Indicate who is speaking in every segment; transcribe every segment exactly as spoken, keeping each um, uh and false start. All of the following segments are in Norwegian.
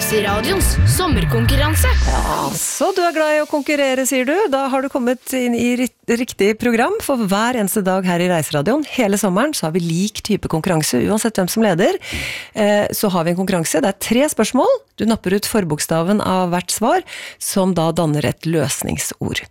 Speaker 1: Reiseradions sommerkonkurranse.
Speaker 2: Ja, så du er glad i å konkurrere, sier du. Da har du kommet inn i riktig program, for hver eneste dag her i Reiseradion, hele sommeren, så har vi lik type konkurranse, uansett hvem som leder. Så har vi en konkurranse, det er tre spørsmål. Du napper ut forbokstaven av hvert svar, som da danner et løsningsord.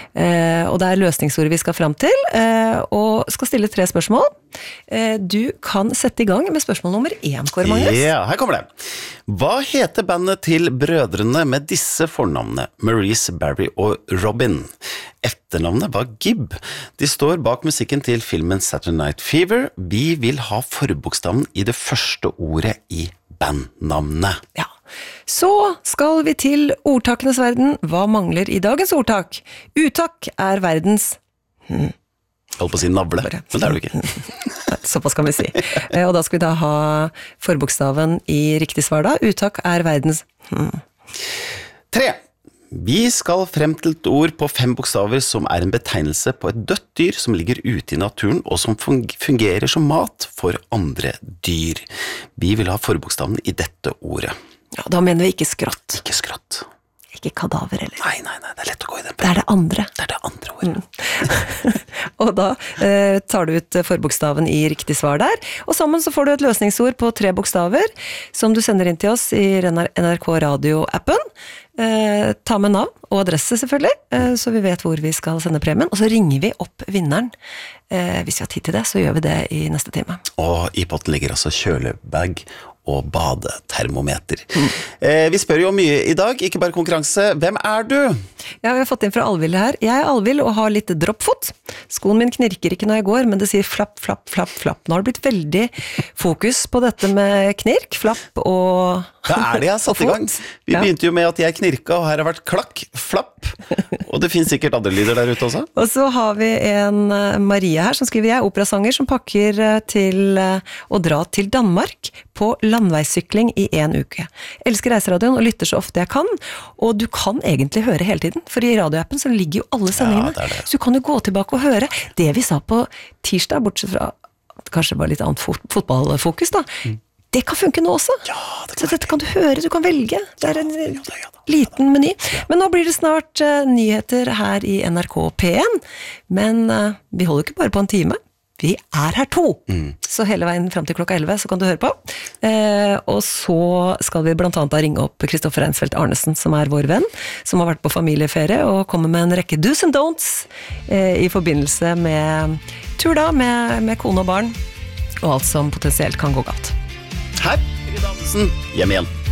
Speaker 2: Og det er løsningsordet vi skal frem til, og skal stille tre spørsmål. Du kan sette i gang med spørsmål nummer én, Kåre Magnus.
Speaker 3: Ja, her kommer det. Hva heter bandet til brødrene med disse fornavnene? Maurice, Barry og Robin. Etternavnet var Gibb. De står bak musikken til filmen Saturday Night Fever. Vi vil ha forbokstaven i det første ordet i bandnavnet.
Speaker 2: Ja. Så skal vi til ordtakenes verden. Hva mangler i dagens ordtak? Uttak er verdens... Hmm.
Speaker 3: Jeg holdt på å si navle, men det er du ikke.
Speaker 2: Såpass kan vi si. Og da skal vi da ha forbokstaven i riktig svar da. Uttak er verdens... Hmm.
Speaker 3: Tre. Vi skal frem til et ord på fem bokstaver som er en betegnelse på et dødt dyr som ligger ute i naturen og som fungerer som mat for andre dyr. Vi vil ha forbokstaven i dette ordet.
Speaker 2: Ja, da mener vi ikke skrått.
Speaker 3: Ikke skrått.
Speaker 2: Ikke kadaver, eller?
Speaker 3: Nei, nei, nei, det er lett å gå i den.
Speaker 2: Det er det andre.
Speaker 3: Det er det andre ordet.
Speaker 2: Mm. Og da eh, tar du ut forbokstaven i riktig svar der, og sammen så får du et løsningsord på tre bokstaver, som du sender inn til oss i N R K Radio-appen. Eh, ta med navn og adresse selvfølgelig, eh, så vi vet hvor vi skal sende premien, og så ringer vi opp vinneren. Eh, hvis vi har tid til det, så gjør vi det i neste time.
Speaker 3: Og i potten ligger altså kjølebag og badetermometer. Mm. Eh, vi spør jo mye i dag, ikke bare konkurranse. Hvem er du?
Speaker 2: Ja, vi har fått inn fra Alvild her. Jeg er Alvild og har litt droppfot. Skoen min knirker ikke når jeg går, men det sier flapp, flapp, flapp, flapp. Nå har det blitt veldig fokus på dette med knirk, flapp og...
Speaker 3: Hva er det jeg har satt i gang? Vi begynte jo med at jeg knirka, og her har vært klakk, flapp, og det finnes sikkert andre lyder der ute også. Og
Speaker 2: så har vi en Maria her som skriver, jeg er operasanger som pakker til å dra til Danmark på landveissykling i en uke. Jeg elsker Reiseradion og lytter så ofte jeg kan, og du kan egentlig høre hele tiden, for i radioappen så ligger jo alle sendingene, ja, det det. Så du kan jo gå tilbake og høre det vi sa på tirsdag, bortsett fra kanskje bare litt annet fot- fotballfokus da, mm. Det kan funke nå også.
Speaker 3: Ja, det
Speaker 2: så dette kan du høre, du kan velge. Det er en
Speaker 3: ja, ja, ja, ja.
Speaker 2: liten meny. Men nå blir det snart uh, nyheter her i N R K P en. Men uh, vi holder ikke bare på en time. Vi er her to. Mm. Så hele veien frem til klokka elleve så kan du høre på. Uh, og så skal vi blant annet da ringe opp Kristoffer Reinsfeldt Arnesen, som er vår venn, som har vært på familieferie og kommer med en rekke do's and don'ts uh, i forbindelse med tur da, med, med kone og barn, og alt som potensielt kan gå galt.
Speaker 3: Her, Frida Andersen, hjem igjen.